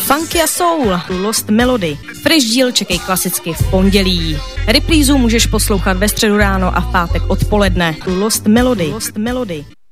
Funky a soul, Lost Melody. Fresh díl čekej klasicky v pondělí. Reprízu můžeš poslouchat ve středu ráno a v pátek odpoledne. Lost Melody.